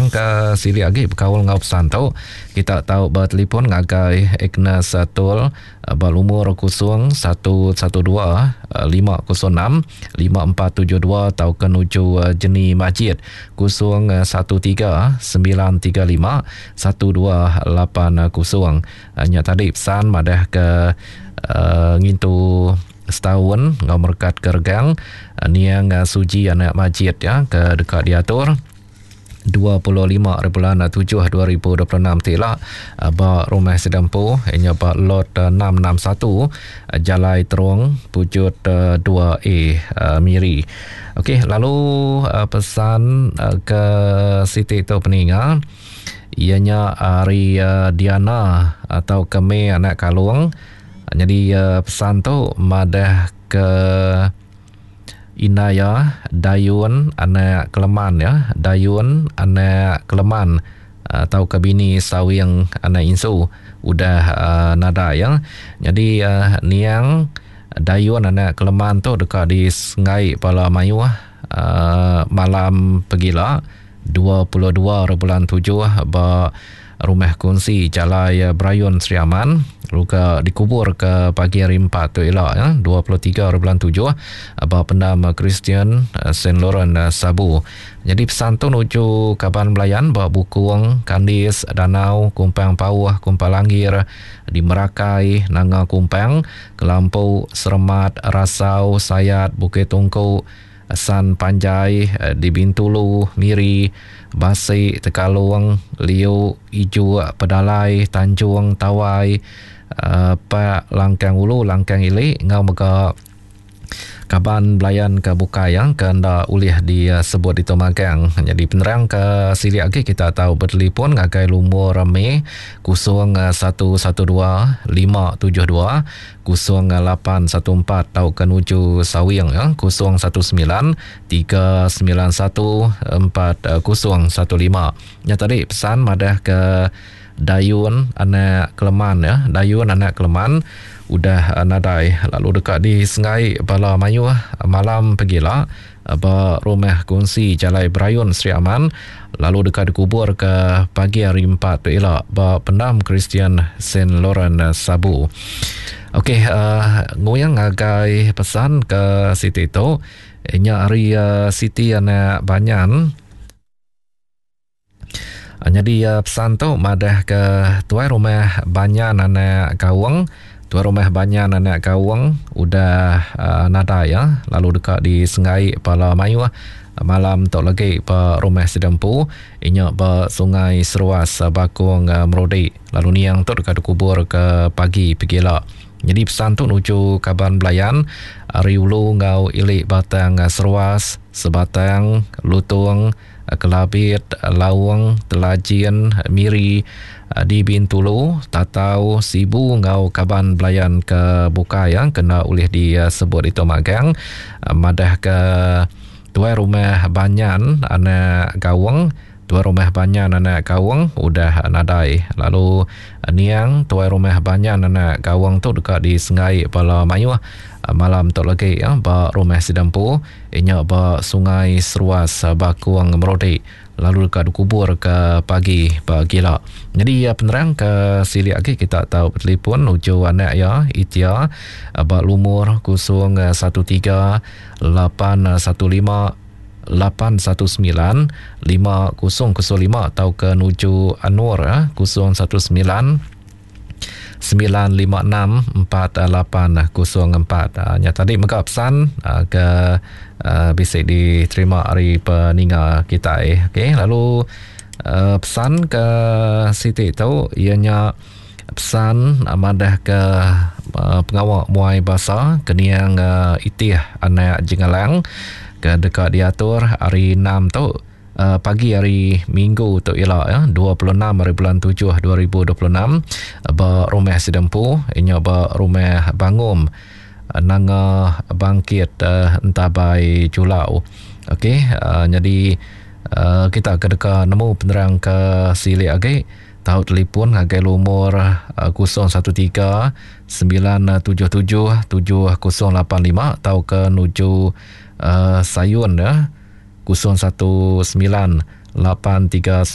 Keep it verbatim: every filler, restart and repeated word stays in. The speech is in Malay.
ke sili lagi berkawal ngau pesan tu kita tahu bertelefon ngagai Ignas Tul berumur kusung satu satu dua lima kosong enam lima empat tujuh dua atau kenuju Jeni Masjid kusung satu tiga sembilan tiga lima satu dua lapan kosong. Hanya tadi pesan madah ke uh, ngintu setahun ngau merkat kergang niang suji anak masjid ya ke dekat diatur dua puluh lima bulan tujuh dua ribu dua puluh enam tila ba rumah sedempu ianya ba lot enam enam satu Jalai Terung Pujut dua A Miri. Okey, lalu pesan ke Siti tu peninga ianya Ari Diana atau Keme anak kalung. Jadi pesan tu madah ke Inaya Dayun anak Keleman ya, Dayun anak Keleman atau kebini Sawing anak Insu udah uh, nada ya. Jadi uh, niang Dayun anak Keleman tu dekat di Sungai Pala Mayu uh, malam pegila dua puluh dua bulan tujuh ba rumah kongsi Jalai Brayun Sri Aman luka dikubur ke pagi hari empat tu elok ya dua puluh tiga bulan tujuh abah pendam Kristian Saint Laurent Sabu. Jadi pesan tu nuju Kaban Belayan bawa Bukung, Kandis, Danau, Kumpang Pauh, Kumpang Langir di Merakai, Nanga Kumpang, Kelampau, Seremat, Rasau, Sayat, Bukit Tungku, San Panjai di Bintulu, Miri, Basik, Tekalung, Liu, Ijo, Pedalai, Tanjung, Tawai, uh, Pak Langkang Ulu, Langkang Ili, ngau mega Kaban Belayan ke Bukayang ke nda ulih di uh, sebut di Tomagang. Jadi penerang ke sili lagi kita tahu bertelefon ngagai lumur rame kusung satu satu dua lima tujuh dua kusung lapan satu empat tau kenuju Sawing ya kusung satu sembilan tiga sembilan satu empat kusung satu lima. Ya tadi pesan madah ke Dayun anak Keleman ya, Dayun anak Keleman udah nadai lalu dekat di Sungai Bala Mayu malam pegila ba rumah kongsi Jalai Brayun Sri Aman lalu dekat dikubur ke pagi hari empat tu elok ba pendam Kristian Saint Laurent Sabu. Okey, uh, ngoyang ngagai pesan ke Siti tu inya hari uh, Siti anak Banyan. Jadi uh, pesan tu madah ke tuai rumah Banyan anak Kawang. Tuan rumah Banyan anak Kawang udah uh, nada ya lalu dekat di Sungai Pala Mayu malam tok lagi pa rumah sedempu inya ba Sungai Seruas Bakung uh, Merodi lalu niang tok dekat kubur ke pagi pegila. Jadi pesan tu nuju Kaban Belayan Ari Ulu ngau Ilik Batang Seruas Sebatang Lutung Kelabit Lawang Telajin Miri di Bintulu, Tatau, Sibu, ngau Kaban Belayan ke Bukayang kena oleh disebut itu magang madah ke tuai rumah Banyan anak Gawang, tuai rumah Banyan anak Gawang udah nadai. Lalu niang tuai rumah Banyan anak Gawang tu dekat di Sungai Pala Mayu malam tu lagi ya ba rumah sedempu inya ba Sungai Seruas Bakung Merodi lalu dekat kubur ke pagi pagila. Jadi ya penerang ke sili lagi kita tahu bertelefon uju anak ya Itia ba lumur kusung satu tiga lapan satu lima lapan satu sembilan lima kosong kosong lima atau ke nuju Anwar kusung satu sembilan sembilan lima enam empat lapan kosong empat. Nya tadi mega pesan ke uh, bisa diterima hari peninga kita eh. Okey, lalu uh, pesan ke Siti tu ianya pesan amadah ke uh, pengawal muai bahasa keniang uh, Itih anak Jengalang ke dekat diatur hari enam tu Uh, pagi hari Minggu tu ialah ya, dua puluh enam hari bulan tujuh dua ribu dua puluh enam ba rumah sedempu inya ba rumah Bangum nanga bangkit uh, Entabai Julau. Okey, uh, jadi uh, kita ke dekat nemu penerang ke sili lagi tahu telefon ngagai lumur uh, kosong satu tiga sembilan tujuh tujuh tujuh kosong lapan lima atau ke nuju uh, Sayun ya kosong satu sembilan lapan tiga